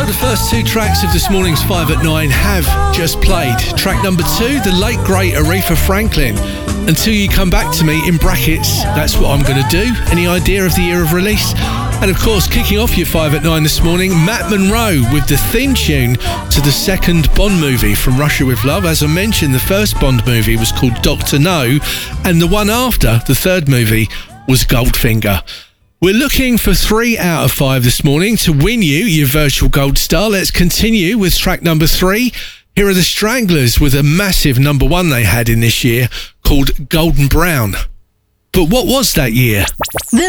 So the first two tracks of this morning's 5 at 9 have just played. Track number 2, the late great Aretha Franklin. Until You Come Back to Me, in brackets, that's what I'm going to do. Any idea of the year of release? And of course, kicking off your 5 at 9 this morning, Matt Monro with the theme tune to the second Bond movie, From Russia With Love. As I mentioned, the first Bond movie was called Dr. No, and the one after, the third movie, was Goldfinger. We're looking for 3 out of 5 this morning to win you your virtual gold star. Let's continue with track number 3. Here are the Stranglers with a massive number 1 they had in this year called Golden Brown. But what was that year?